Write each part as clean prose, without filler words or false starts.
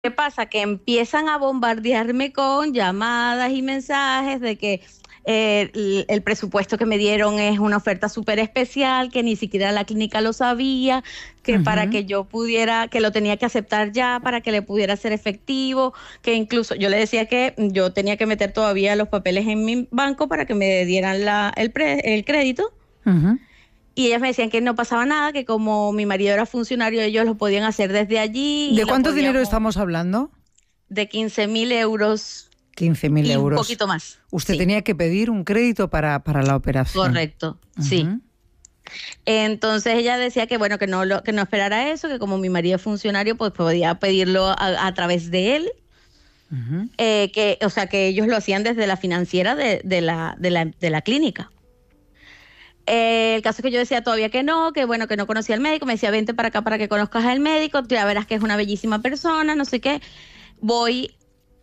¿Qué pasa? Que empiezan a bombardearme con llamadas y mensajes de que el presupuesto que me dieron es una oferta súper especial, que ni siquiera la clínica lo sabía, que para Ujú. que yo pudiera, que lo tenía que aceptar ya, para que le pudiera ser efectivo, que incluso yo le decía que yo tenía que meter todavía los papeles en mi banco para que me dieran el crédito. Ujú. Y ellas me decían que no pasaba nada, que como mi marido era funcionario, ellos lo podían hacer desde allí y ¿De lo cuánto dinero podíamos estamos hablando? de 15.000 euros 15.000 y un euros. poquito más. Usted Sí, tenía que pedir un crédito para la operación. correcto, sí. Ujú. Entonces ella decía que bueno, que no esperara eso, que como mi marido es funcionario, pues podía pedirlo a través de él, Ujú. que, o sea, que ellos lo hacían desde la financiera de la clínica. El caso es que yo decía todavía que no, que bueno, que no conocía al médico, me decía, vente para acá para que conozcas al médico, ya verás que es una bellísima persona, no sé qué. Voy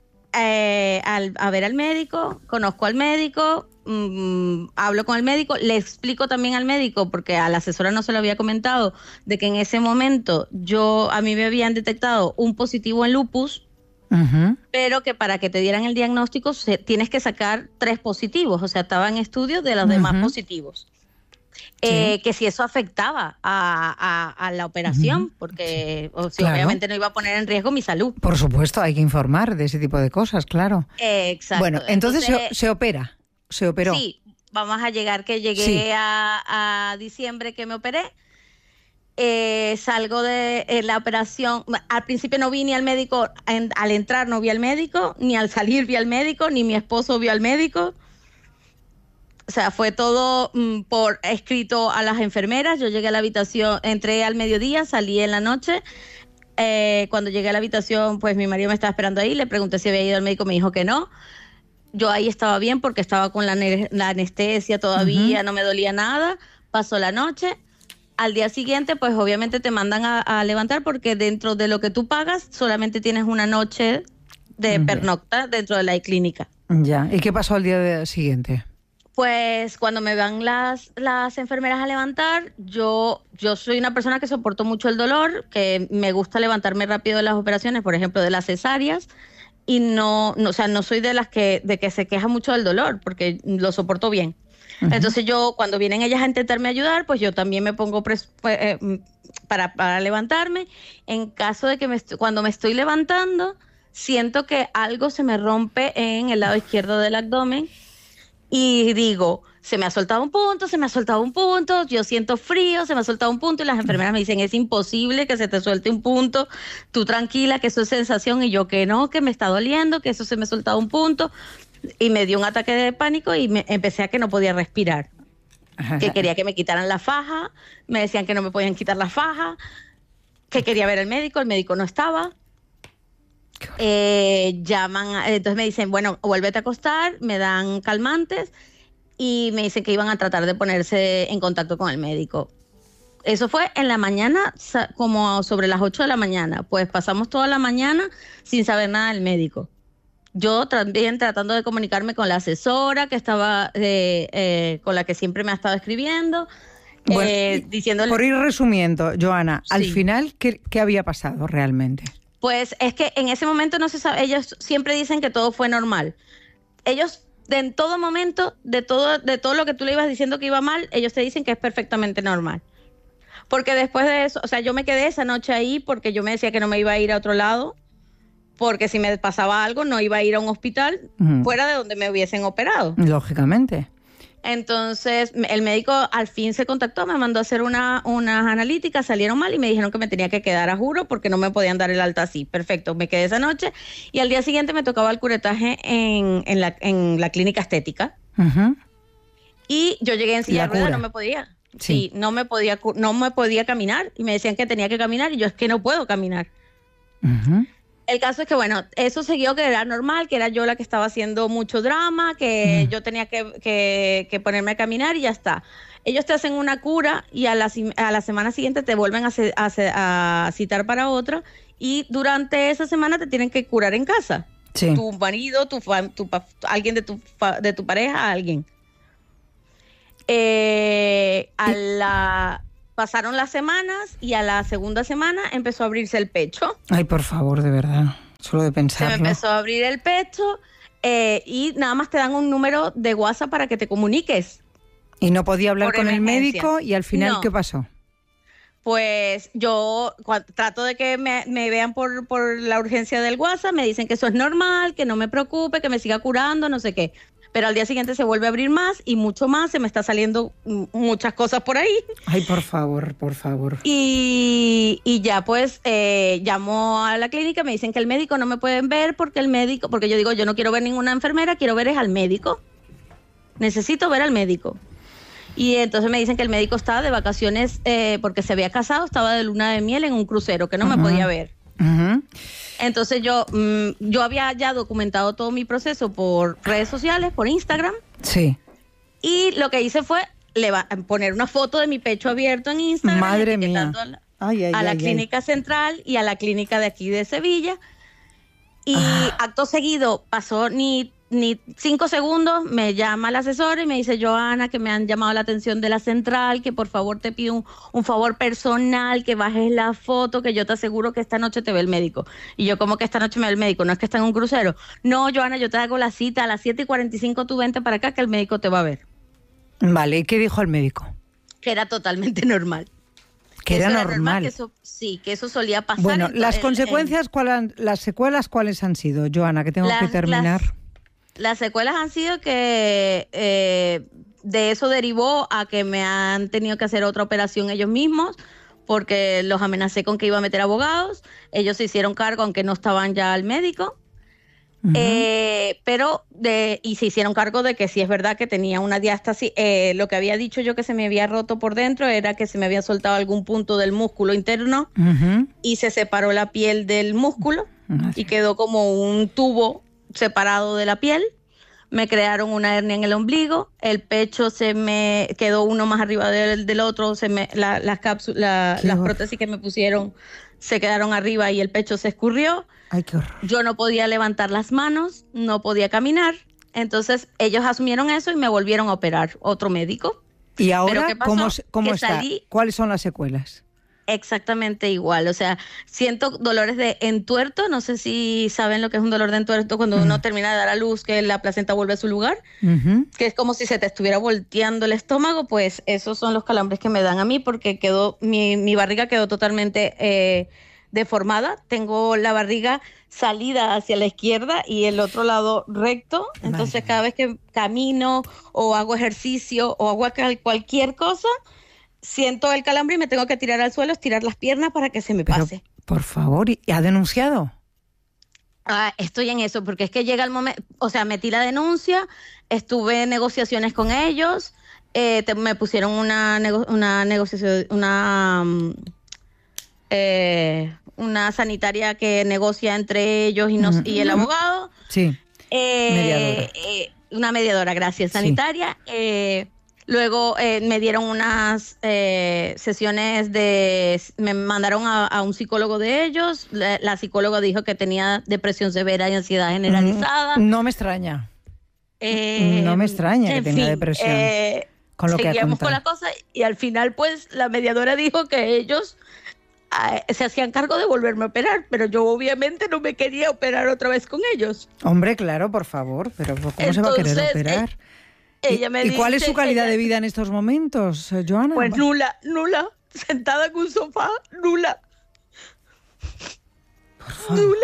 a ver al médico, conozco al médico, hablo con el médico, le explico también al médico, porque a la asesora no se lo había comentado, de que en ese momento a mí me habían detectado un positivo en lupus, Ujú. pero que para que te dieran el diagnóstico tienes que sacar 3 positivos, o sea, estaba en estudio de los demás Ujú. positivos. Sí. Que si eso afectaba a la Ujú. operación, Sí. porque o si Claro. obviamente no iba a poner en riesgo mi salud. Por supuesto, hay que informar de ese tipo de cosas, claro. Bueno, Exacto. entonces Entonces, se opera, se operó. sí, vamos a llegar que Sí. llegué a diciembre que me operé. Salgo de la operación. Al principio no vi ni al médico, al entrar no vi al médico, ni al salir vi al médico, ni mi esposo vio al médico. O sea, fue todo por escrito a las enfermeras. Yo llegué a la habitación, entré al mediodía, salí en la noche. Cuando llegué a la habitación, pues mi marido me estaba esperando ahí. Le pregunté si había ido al médico, me dijo que no. Yo ahí estaba bien porque estaba con la anestesia Ujú. todavía, no me dolía nada. Pasó la noche. Al día siguiente, pues obviamente te mandan a levantar porque dentro de lo que tú pagas solamente tienes una noche de Ya. pernocta dentro de la clínica. Ya. ¿Y qué pasó al siguiente? Pues cuando me van las enfermeras a levantar, yo soy una persona que soporto mucho el dolor, que me gusta levantarme rápido de las operaciones, por ejemplo, de las cesáreas, y o sea, no soy de que se queja mucho del dolor, porque lo soporto bien. Ujú. Entonces yo, cuando vienen ellas a intentarme ayudar, pues yo también me pongo para levantarme. En caso de que cuando me estoy levantando, siento que algo se me rompe en el lado izquierdo del abdomen y digo, se me ha soltado un punto, se me ha soltado un punto, yo siento frío, se me ha soltado un punto y las enfermeras me dicen, es imposible que se te suelte un punto, tú tranquila, que eso es sensación y yo que no, que me está doliendo, que eso se me ha soltado un punto y me dio un ataque de pánico y empecé a que no podía respirar, que quería que me quitaran la faja, me decían que no me podían quitar la faja, que quería ver al médico, el médico no estaba. Entonces me dicen, bueno, vuélvete a acostar, me dan calmantes y me dicen que iban a tratar de ponerse en contacto con el médico. Eso fue en la mañana, como sobre las 8 de la mañana. Pues pasamos toda la mañana sin saber nada del médico. Yo también tratando de comunicarme con la asesora que estaba, con la que siempre me ha estado escribiendo, Bueno, diciéndole, por ir resumiendo, Joana, al sí. final, ¿qué había pasado realmente? Pues es que en ese momento no se sabe, ellos siempre dicen que todo fue normal. Ellos en todo momento, de todo lo que tú le ibas diciendo que iba mal, ellos te dicen que es perfectamente normal. Porque después de eso, o sea, yo me quedé esa noche ahí porque yo me decía que no me iba a ir a otro lado, porque si me pasaba algo no iba a ir a un hospital Mm. fuera de donde me hubiesen operado. Lógicamente. Entonces, el médico al fin se contactó, me mandó a hacer unas analíticas, salieron mal y me dijeron que me tenía que quedar a juro porque no me podían dar el alta así. Perfecto, me quedé esa noche y al día siguiente me tocaba el curetaje en la clínica estética. Ujú. Y yo llegué en silla La de ruedas, no cura. me podía. Sí. Sí, no me podía caminar y me decían que tenía que caminar y yo es que no puedo caminar. Ujú. El caso es que, bueno, eso siguió que era normal, que era yo la que estaba haciendo mucho drama, que Mm. yo tenía que ponerme a caminar y ya está. Ellos te hacen una cura y a la semana siguiente te vuelven a citar para otra y durante esa semana te tienen que curar en casa. Sí. Tu marido, alguien de tu pareja, alguien. Y- Pasaron las semanas y a la segunda semana empezó a abrirse el pecho. Ay, por favor, de verdad. Solo de pensarlo. Se me empezó a abrir el pecho y nada más te dan un número de WhatsApp para que te comuniques. ¿Y no podía hablar con el médico? ¿Y al final no. qué pasó? Pues yo trato de que me vean por la urgencia del WhatsApp, me dicen que eso es normal, que no me preocupe, que me siga curando, no sé qué. Pero al día siguiente se vuelve a abrir más y mucho más, se me está saliendo muchas cosas por ahí. Ay, por favor, por favor. Y ya pues llamo a la clínica, me dicen que el médico no me pueden ver porque yo digo, yo no quiero ver ninguna enfermera, quiero ver es al médico. Necesito ver al médico. Y entonces me dicen que el médico estaba de vacaciones porque se había casado, estaba de luna de miel en un crucero, que no me podía ver. Entonces yo había ya documentado todo mi proceso por redes sociales, por Instagram. Sí. Y lo que hice fue poner una foto de mi pecho abierto en Instagram. Madre mía. A la clínica central y a la clínica de aquí de Sevilla. Y acto seguido pasó ni 5 segundos, me llama el asesor y me dice, Joana, que me han llamado la atención de la central, que por favor te pido un favor personal, que bajes la foto, que yo te aseguro que esta noche te ve el médico. Y yo, ¿cómo que esta noche me ve el médico? ¿No es que está en un crucero? No, Joana, yo te hago la cita a las 7:45, tú vente para acá que el médico te va a ver. Vale, ¿y qué dijo el médico? Que era totalmente normal. Que era normal. Que eso solía pasar. Bueno, las consecuencias, las secuelas, ¿cuáles han sido, Joana? Que tengo que terminar. Las secuelas han sido que de eso derivó a que me han tenido que hacer otra operación ellos mismos porque los amenacé con que iba a meter abogados. Ellos se hicieron cargo, aunque no estaban ya al médico. Y se hicieron cargo de que sí es verdad que tenía una diástasis. Lo que había dicho yo que se me había roto por dentro era que se me había soltado algún punto del músculo interno y se separó la piel del músculo y quedó como un tubo separado de la piel. Me crearon una hernia en el ombligo, el pecho se me quedó uno más arriba del otro, las prótesis que me pusieron se quedaron arriba y el pecho se escurrió. Ay, qué horror. Yo no podía levantar las manos, no podía caminar, entonces ellos asumieron eso y me volvieron a operar, otro médico. ¿Y ahora cómo está? ¿Cuáles son las secuelas? Exactamente igual, o sea, siento dolores de entuerto, no sé si saben lo que es un dolor de entuerto cuando uno termina de dar a luz, que la placenta vuelve a su lugar, que es como si se te estuviera volteando el estómago, pues esos son los calambres que me dan a mí porque mi barriga quedó totalmente deformada, tengo la barriga salida hacia la izquierda y el otro lado recto, entonces cada vez que camino o hago ejercicio o hago cualquier cosa, siento el calambre y me tengo que tirar al suelo, estirar las piernas para que se me pase. Por favor, ¿y ha denunciado? Estoy en eso, porque es que llega el momento, o sea, metí la denuncia, estuve en negociaciones con ellos, me pusieron una negociación, una sanitaria que negocia entre ellos y el abogado. Sí, mediadora. Una mediadora, gracias, sanitaria. Sí. Luego me dieron unas sesiones me mandaron a un psicólogo de ellos. La psicóloga dijo que tenía depresión severa y ansiedad generalizada. No me extraña. No me extraña que tenga depresión. Con lo que seguíamos con la cosa y al final pues la mediadora dijo que ellos se hacían cargo de volverme a operar, pero yo obviamente no me quería operar otra vez con ellos. Hombre, claro, por favor, pero ¿cómo se va a querer operar? Ella me ¿Y cuál es su calidad de vida en estos momentos, Joana? Pues nula, sentada en un sofá, nula. Por favor. Nula.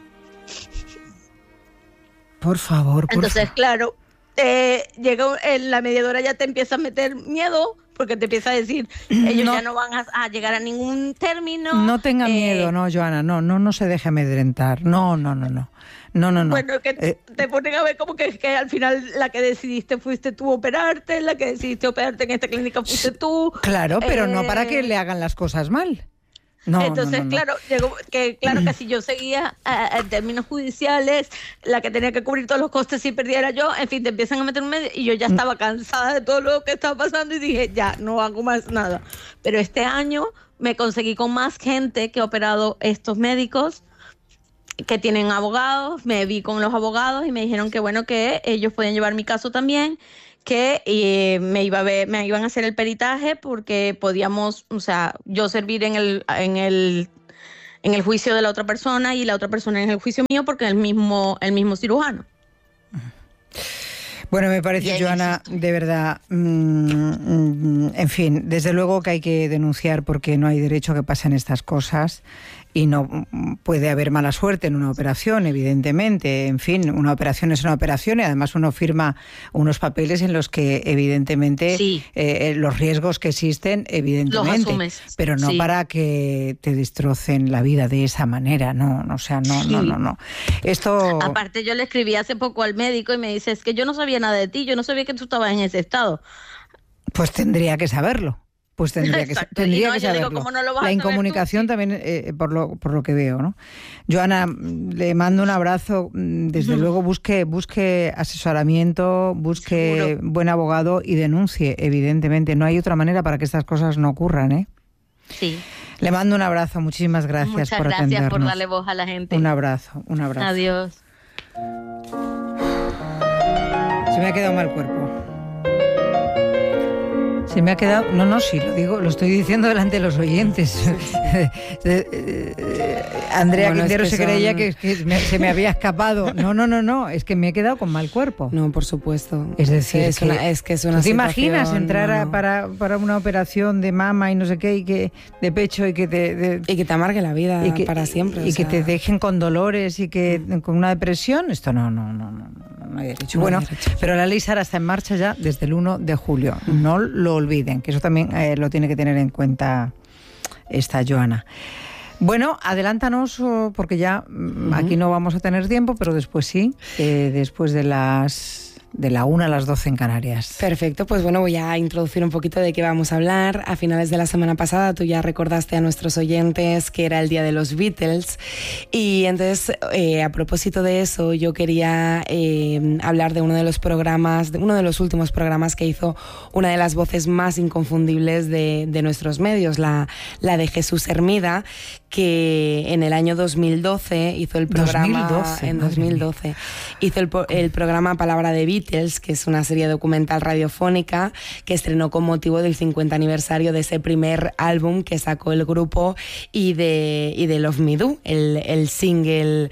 Por favor. Entonces, claro, llega la mediadora, ya te empieza a meter miedo, porque te empieza a decir, ellos ya no van a llegar a ningún término. No tenga miedo, no, Joana, no se deje amedrentar, no. Bueno, que te ponen a ver como que al final la que decidiste fuiste tú operarte, la que decidiste operarte en esta clínica fuiste tú. Claro, pero no para que le hagan las cosas mal. Entonces, claro, llegó que si yo seguía en términos judiciales, la que tenía que cubrir todos los costes si perdiera yo, en fin, te empiezan a meter un medio y yo ya estaba cansada de todo lo que estaba pasando y dije, ya, no hago más nada. Pero este año me conseguí con más gente que ha operado estos médicos que tienen abogados, me vi con los abogados y me dijeron que bueno, que ellos podían llevar mi caso también, que me iban a hacer el peritaje porque podíamos, o sea, yo servir en en el juicio de la otra persona y la otra persona en el juicio mío porque es el mismo cirujano. Bueno, me parece, Joana, de verdad, en fin, desde luego que hay que denunciar porque no hay derecho a que pasen estas cosas y no puede haber mala suerte en una operación, evidentemente. En fin, una operación es una operación y además uno firma unos papeles en los que evidentemente los riesgos que existen, evidentemente, los asumes, pero no para que te destrocen la vida de esa manera, no. Esto... Aparte, yo le escribí hace poco al médico y me dice, es que yo no sabía nada de ti, yo no sabía que tú estabas en ese estado. Pues tendría que saberlo. Pues tendría que saberlo. Digo, no la incomunicación tú, también, por lo que veo, ¿no? Joana, le mando un abrazo. Desde luego busque asesoramiento, busque buen abogado y denuncie, evidentemente. No hay otra manera para que estas cosas no ocurran, ¿eh? Sí. Le mando un abrazo. Muchísimas gracias por atendernos. Muchas gracias por darle voz a la gente. Un abrazo. Adiós. Se me ha quedado mal cuerpo. Se me ha quedado... No, sí, lo estoy diciendo delante de los oyentes. Andrea Quintero se creía que se me había escapado. No, es que me he quedado con mal cuerpo. No, por supuesto. Es decir, es una ¿te imaginas entrar para una operación de mama y no sé qué, y que de pecho y que te amargue la vida para siempre? Y que te dejen con dolores y que con una depresión? Esto no hay derecho. Bueno, pero la ley Sara está en marcha ya desde el 1 de julio. No lo olviden, que eso también lo tiene que tener en cuenta esta Joana. Bueno, adelántanos, porque ya aquí no vamos a tener tiempo, pero después sí, después de la 1 a las 12 en Canarias. Perfecto, pues bueno, voy a introducir un poquito de qué vamos a hablar. A finales de la semana pasada tú ya recordaste a nuestros oyentes que era el día de los Beatles y entonces a propósito de eso yo quería hablar de uno de los últimos programas que hizo una de las voces más inconfundibles de nuestros medios, la de Jesús Hermida, que en el año 2012 hizo el programa... 2012 hizo el programa Palabra de Beatles, que es una serie documental radiofónica que estrenó con motivo del 50 aniversario de ese primer álbum que sacó el grupo y de Love Me Do, el single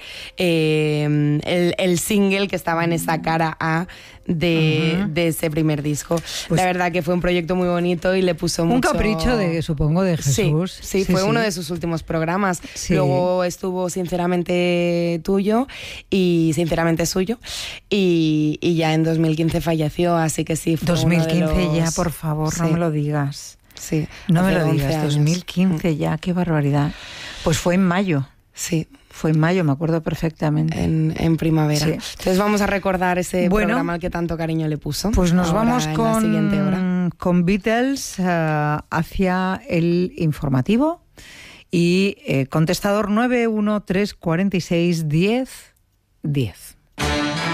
que estaba en esa cara A de ese primer disco. Pues la verdad que fue un proyecto muy bonito y le puso mucho... Un capricho supongo de Jesús. Sí, fue uno de sus últimos programas. Sí. Luego estuvo Sinceramente Tuyo y Sinceramente Suyo y ya en 2015 falleció, así que sí fue 2015 ya, por favor, no me lo digas. Sí. No me lo digas, 2015 ya, qué barbaridad. Pues fue en mayo. Sí. Fue en mayo, me acuerdo perfectamente. En primavera. Sí. Entonces vamos a recordar ese programa al que tanto cariño le puso. Pues nos vamos con Beatles hacia el informativo y contestador 913461010.